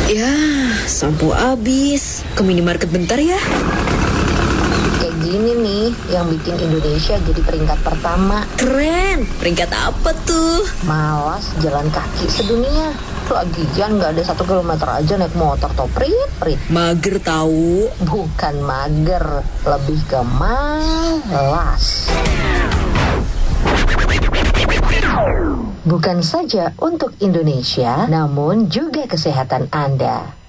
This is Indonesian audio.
Ya, sampo habis. Ke minimarket bentar ya. Kayak gini nih yang bikin Indonesia jadi peringkat pertama. Keren. Peringkat apa tuh? Malas jalan kaki sedunia. Lagian gak ada 1 kilometer aja naik motor toh prit. Mager tahu. Bukan mager, lebih ke malas. Bukan saja untuk Indonesia, namun juga kesehatan Anda.